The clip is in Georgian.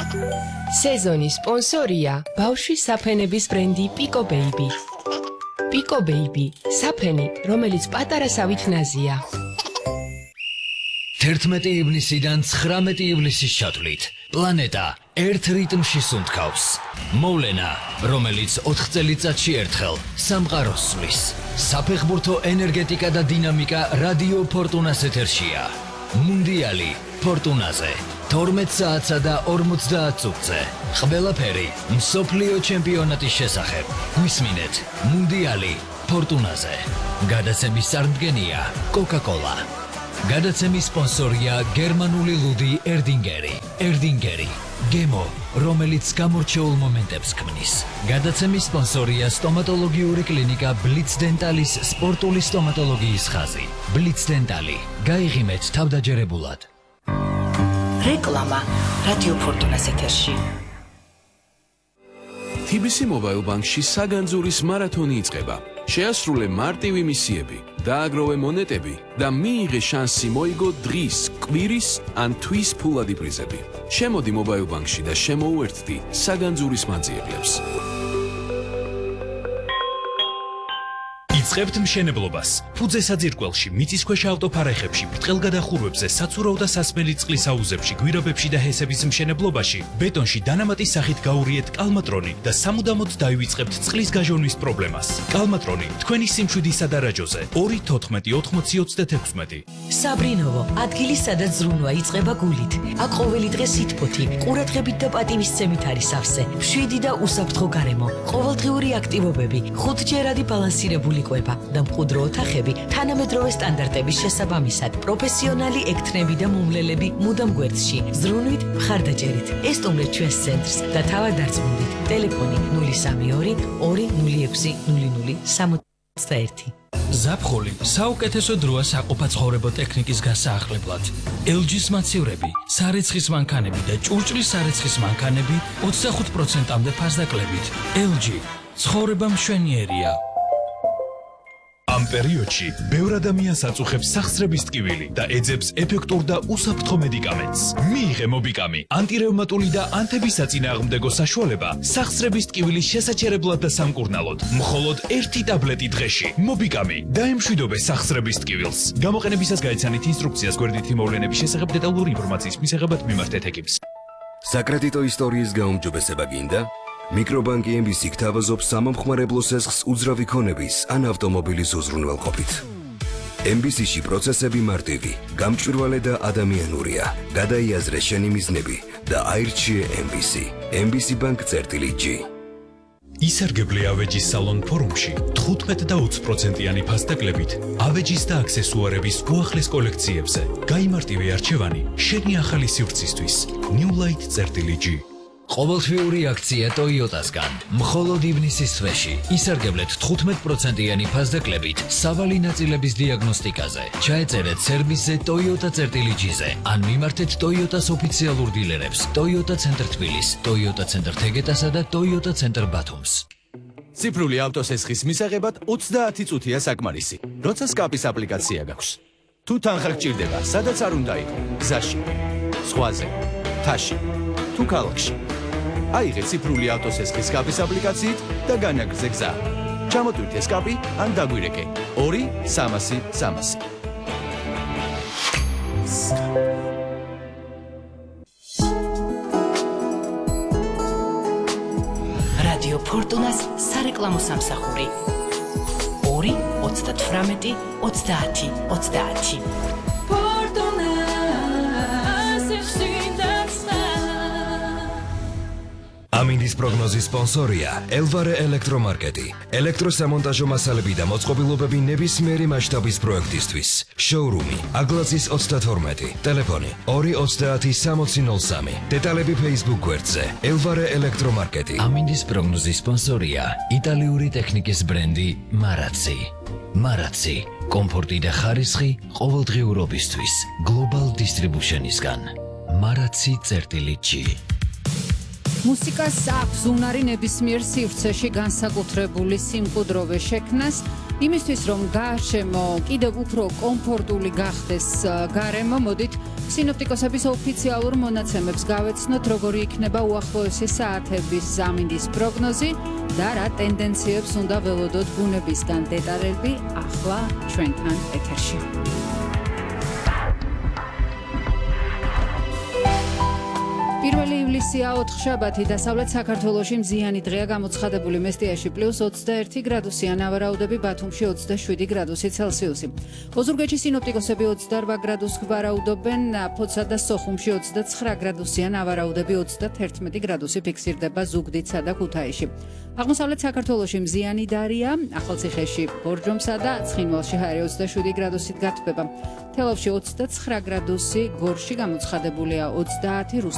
სეზონის სპონსორია ბავშვის საფენების ბრენდი Pico Baby. Pico Baby, საფენი, რომელიც პატარა სავით ნაზია. 11 ივნისიდან 19 ივლისის ჩათვლით პლანეტა ერთ რიტმში სუნთქავს. მოვლენა, რომელიც 4 წელიწადში ერთხელ სამყაროს სვლის. საფეხბურთო ენერგეტიკა და დინამიკა რადიო ფორტუნას ეთერშია. მუნდიალი ფორტუნაზე 12 საათსა და 50 წუთზე. ყველაფერი მსოფლიო ჩემპიონატის შესახებ. გვისმინეთ მუნდიალი ფორტუნაზე. გადაცემის წარმდგენია Coca-Cola. გადაცემის სპონსორია გერმანული ლუდი ერდინგერი. ერდინგერი, გემო, რომელიც გამორჩეულ მომენტებს ქმნის. გადაცემის სპონსორია სტომატოლოგიური კლინიკა Blitz Dental-ის სპორტული სტომატოლოგიის ხაზი. Blitz Dental-ი, გაიღიმეთ თავდაჯერებულად. რეკლამა რადიო ფორტუნას ეთერში. TBC Mobile Bank-ში საგანძურის მარათონი იწყება. შეასრულე მარტივი მისიები, დააგროვე მონეტები და მიიღე შანსი მოიგო დღის, კვირის ან თვის ფულადი პრიზები. შემოდი Mobile Bank-ში და შემოუერთდი საგანძურის მანძიებლებს. იწყებთ მშენებლობას. ფუძე საძირკველში, მიწისქვეშა ავტოფარეხებში, ბრტყელგადახურვებზე, საცურაო და სასმელი წყლის აუზებში, გვირაბებში და ჰესების მშენებლობაში, ბეტონში დანამატის სახით გაურიეთ კალმატრონი და სამუდამოდ დაივიწყებთ წყლის გაჟონვის პრობლემას. კალმატრონი, თქვენი სიმშვიდის სადარაჯოზე 2-14-20-36. საბრინოვო, ადგილი სადაც ზრუნვა იწყება გულით. აქ ყოველი დღე სითბოთი, ყურადღებით და პატივისცემით არის სავსე. მშვიდი და უსაფრთხო გარემო, ყოველდღიური აქტივობები, 5ჯერადი ბალანსირებული და მყუდრო ოთახები თანამედროვე სტანდარტების შესაბამისად. პროფესიონალი ექთნები და მომლელები მუდამ გვერდში. ზრუნვით, მხარდაჭერით. ესტუმრეთ ჩვენს ცენტრს და თავადარწმუნდით. ტელეფონი 032 206 0061. ზაფხული საუკეთესო დროა საყოფაცხოვრებო ტექნიკის გასაახლებლად. LG-ის მაცივრები, სარეცხის მანქანები და ჭურჭლის სარეცხის მანქანები 25%-მდე ფასდაკლებით. LG, ცხოვრება მშვენიერია. ამ პერიოდში ბევრ ადამიანს აწუხებს სახსრების ტკივილი და ეძებს ეფექტურ და უსაფრთხო მედიკამენტს. მიიღე მობიკამი, ანტირევმატული და ანთებისაწინააღმდეგო საშუალება სახსრების ტკივილის შესაჩერებლად და სამკურნალოდ. მხოლოდ 1 ტაბლეტი დღეში. მობიკამი, დაემშვიდობე სახსრების ტკივილს. გამოყენებისას გაიცანით ინსტრუქციას გვერდითი მოვლენების შესახებ დეტალური ინფორმაციის მისაღებად მიმართეთ ეკიპს. საკრედიტო ისტორიის გაუმჯობესება გინდა? მიკრობანკი MBC გთავაზობს სამომხმარებლო სესხს უძრავი ქონების ან ავტომობილის უზრუნველყოფით. MBC-ში პროცესები მარტივი, გამჭვირვალე და ადამიანურია. გადაიაზრე შენი მიზნები და აირჩიე MBC. MBC Bank-G. ისარგებლე ავეჯის სალონ ფორუმში 15 და 20%-იანი ფასდაკლებით ავეჯის და აქსესუარების უახლეს კოლექციებზე. გაიმარტივე არჩევანი შენი ახალი სივრცისთვის. Newlight-G. ყოველთვიური აქცია Toyota-სგან. მხოლოდ ივნისის თვეში ისარგებლეთ 15%-იანი ფასდაკლებით სავალი ნაწილების დიაგნოსტიკაზე. ჩაეწერეთ სერვისზე Toyota-G-ზე ან მიმართეთ Toyota-s ოფიციალურ დილერებს Toyota Center თბილის, Toyota Center თეგეტასა და Toyota Center ბათუმს. ციფრული ავტოსესხის მისაღებად 30 წუთია საკმარისი. როცა სკაპის აპლიკაცია გაქვს. თუ თანხა გჭირდება, სადაც არ უნდა იყო, გზაში, ზღვაზე, მთაში, თუ ქალაქში. აიღე ციფრული ავტოსესხის სკაპის აპლიკაციით და განაგრძე გზა. ჩამოტვირთე სკაპი ან დაგვირეკე 2-300-300. რადიო ფორტუნას სარეკლამო სამსახური 2-38-30-30. ამინდის პროგნოზის სპონსორია ელვარე ელექტრომარკეტი. ელექტროსამონტაჟო მასალები და მოწყობილობები ნებისმიერი მასშტაბის პროექტისთვის. შოურუმი აგლაცის 32, ტელეფონი 230-6003. დეტალები Facebook გვერდზე ელვარე ელექტრომარკეტი. ამინდის პროგნოზის სპონსორია იტალიური ტექნიკის ბრენდი Marazzi. Marazzi, კომფორტი და ხარისხი ყოველდღიურობისთვის. Global Distribution-ისგან. Marazzi-G. მუსიკას აქვს უნარი ნებისმიერ სივრცეში განსაკუთრებული სიმკვიდროვე შექმნას, იმისთვის რომ გაარჩემო კიდევ უფრო კომფორტული გახდეს გარემო, მოდით სინოპტიკოსების ოფიციალურ მონაცემებს გავეცნოთ, როგორი იქნება უახლოესი საათების ზამინდის პროგნოზი და რა ტენდენციებს უნდა ველოდოთ ბუნებისგან. დეტალები ახლა ჩვენთან ეთერში. პირველი ივლისია 4 შაბათი დასავლეთ საქართველოში მზიანი დღეა გამოცხადებული მესტიაში +21 გრადუსია ნავარაუდები ბათუმში 27 გრადუსი ცელსიუსი. ოზურგეთში სინოპტიკოსები 28 გრადუსს გვარაუდობენ, ფოთსა და სოხუმში 29 გრადუსია ნავარაუდები 31 გრადუსი ფიქსირდება ზუგდიდსა და ქუთაისში. აღმოსავლეთ საქართველოში მზიანი დარია, ახალციხეში, ბორჯომსა და ცხინვალში ჰაერი 27 გრადუსით გათბება. თელავში 29 გრადუსი, გორში გამოცხადებულია 30